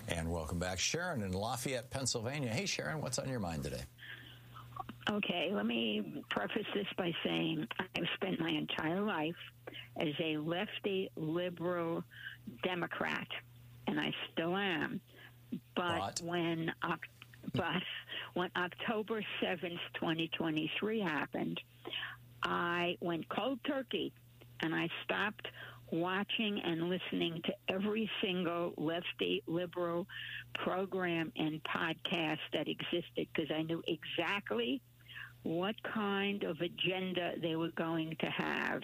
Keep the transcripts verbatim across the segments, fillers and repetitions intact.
And welcome back, Sharon in Lafayette, Pennsylvania. Hey, Sharon, what's on your mind today? Okay, let me preface this by saying I've spent my entire life as a lefty liberal Democrat, and I still am. But, but. when but when October seventh, twenty twenty-three happened, I went cold turkey, and I stopped watching and listening to every single lefty liberal program and podcast that existed because I knew exactly what kind of agenda they were going to have.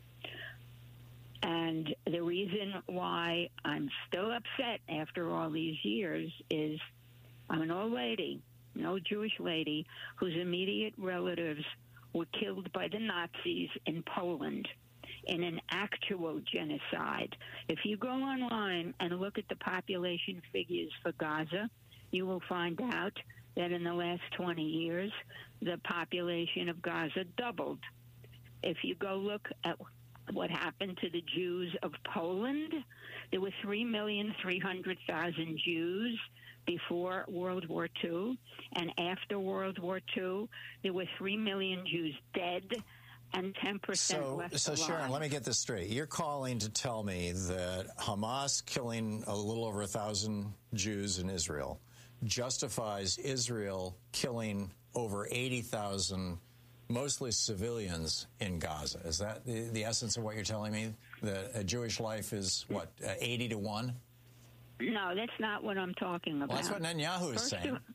And the reason why I'm still upset after all these years is I'm an old lady, an old Jewish lady, whose immediate relatives were killed by the Nazis in Poland in an actual genocide. If you go online and look at the population figures for Gaza, you will find out that in the last twenty years, the population of Gaza doubled. If you go look at what happened to the Jews of Poland, there were three million three hundred thousand Jews before World War Two, and after World War Two, there were three million Jews dead and ten percent so, left So, alive. Sharon, let me get this straight. You're calling to tell me that Hamas killing a little over a thousand Jews in Israel justifies Israel killing over eighty thousand, mostly civilians, in Gaza. Is that the, the essence of what you're telling me? That a Jewish life is, what, uh, eighty to one? No, that's not what I'm talking about. Well, that's what Netanyahu is First saying. of,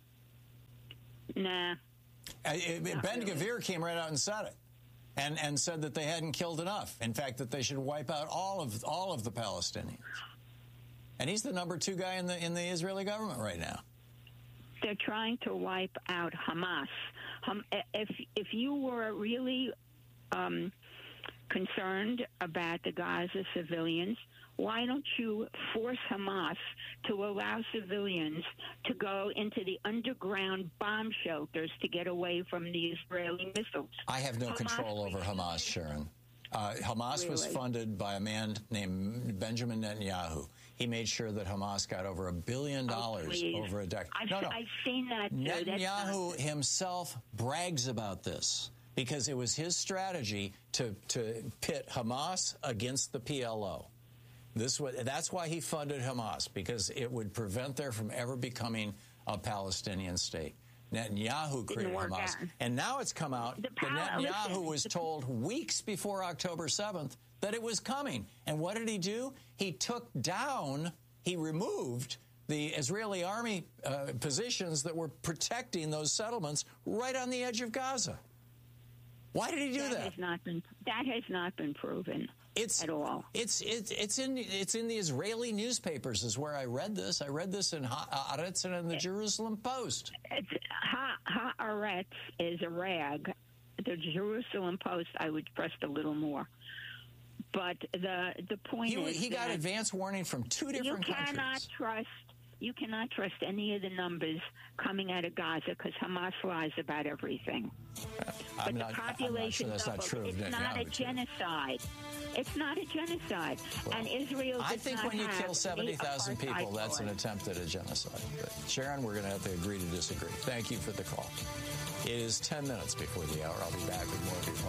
nah. Uh, it, Ben really. Gvir came right out and said it. And, and said that they hadn't killed enough. In fact, that they should wipe out all of all of the Palestinians. And he's the number two guy in the in the Israeli government right now. They're trying to wipe out Hamas. Um, if if you were really um, concerned about the Gaza civilians, why don't you force Hamas to allow civilians to go into the underground bomb shelters to get away from the Israeli missiles? I have no Hamas control over Hamas, Sharon. Uh, Hamas really? was funded by a man named Benjamin Netanyahu. He made sure that Hamas got over a billion dollars oh, over a decade. I've, no, no. I've seen that, too. Netanyahu himself brags about this because it was his strategy to, to pit Hamas against the P L O. This was, that's why he funded Hamas, because it would prevent there from ever becoming a Palestinian state. Netanyahu created Hamas. Out. And now it's come out that Netanyahu listen, was told weeks before October seventh that it was coming. And what did he do? He took down, he removed the Israeli army uh, positions that were protecting those settlements right on the edge of Gaza. Why did he do that? That has not been, that has not been proven. It's, at all. It's it's it's in it's in the Israeli newspapers is where I read this. I read this in Haaretz and in the Jerusalem Post. Haaretz is a rag. The Jerusalem Post, I would trust a little more. But the the point he, is he got that advance warning from two different you cannot countries. trust. You cannot trust any of the numbers coming out of Gaza because Hamas lies about everything. Uh, but I'm the not, population I'm not sure that's doubled. not true. It's not a genocide. It's not a genocide. Well, and Israel I think when you kill seventy thousand people, that's an it. attempt at a genocide. But Sharon, we're going to have to agree to disagree. Thank you for the call. It is ten minutes before the hour. I'll be back with more of your